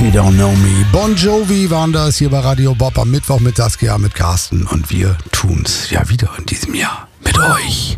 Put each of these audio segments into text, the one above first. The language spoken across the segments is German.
She Don't Know Me. Bon Jovi waren das hier bei Radio Bob am Mittwoch mit Saskia, mit Carsten. Und wir tun's ja wieder in diesem Jahr mit euch.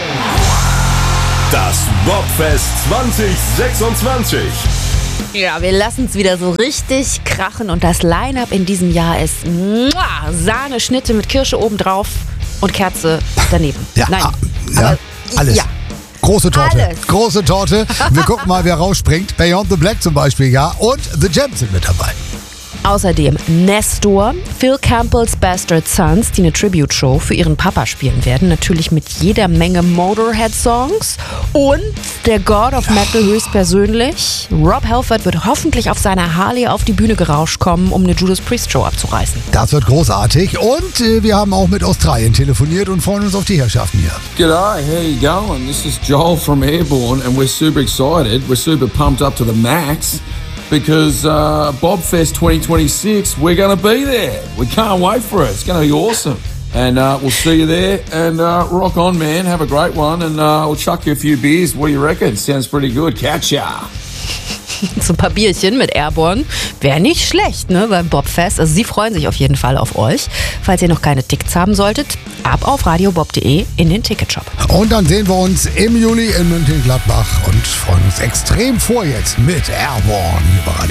Das Bobfest 2026. Ja, wir lassen es wieder so richtig krachen und das Line-Up in diesem Jahr ist Sahneschnitte mit Kirsche obendrauf und Kerze daneben. Ja, Nein, ja, alles. Ja. Große Torte. Alles. Große Torte. Wir gucken mal, wer rausspringt. Beyond the Black zum Beispiel, ja. Und The Gems sind mit dabei. Außerdem Nestor, Phil Campbell's Bastard Sons, die eine Tribute-Show für ihren Papa spielen werden. Natürlich mit jeder Menge Motorhead-Songs. Und der God of Metal höchstpersönlich. Rob Halford wird hoffentlich auf seiner Harley auf die Bühne gerauscht kommen, um eine Judas Priest-Show abzureißen. Das wird großartig. Und wir haben auch mit Australien telefoniert und freuen uns auf die Herrschaften hier. G'day, how you going? This is Joel from Airborne and we're super excited. We're super pumped up to the max because Bobfest 2026, we're going to be there. We can't wait for it. It's going to be awesome. And we'll see you there and rock on, man. Have a great one and we'll chuck you a few beers. What do you reckon? Sounds pretty good. Catch ya. So ein paar Bierchen mit Airborne wäre nicht schlecht, ne, beim Bobfest. Also sie freuen sich auf jeden Fall auf euch. Falls ihr noch keine Tickets haben solltet, ab auf radiobob.de in den Ticketshop. Und dann sehen wir uns im Juli in Mönchengladbach und freuen uns extrem vor jetzt mit Airborne hier bei Radio